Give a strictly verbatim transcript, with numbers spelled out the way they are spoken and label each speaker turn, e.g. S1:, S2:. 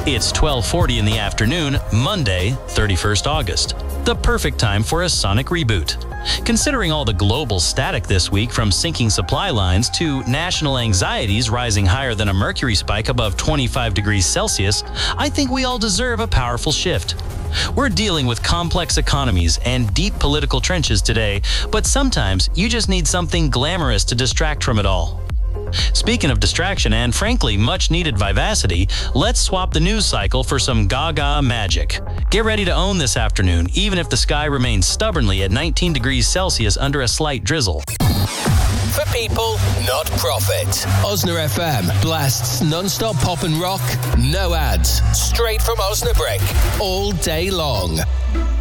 S1: It's twelve forty in the afternoon, Monday, thirty-first August. The perfect time for a sonic reboot. Considering all the global static this week, from sinking supply lines to national anxieties rising higher than a mercury spike above twenty-five degrees Celsius, I think we all deserve a powerful shift. We're dealing with complex economies and deep political trenches today, but sometimes you just need something glamorous to distract from it all. Speaking of distraction and, frankly, much-needed vivacity, let's swap the news cycle for some gaga magic. Get ready to own this afternoon, even if the sky remains stubbornly at nineteen degrees Celsius under a slight drizzle.
S2: For people, not profit. Osna F M blasts non-stop pop and rock, no ads, straight from Osnabrück, all day long.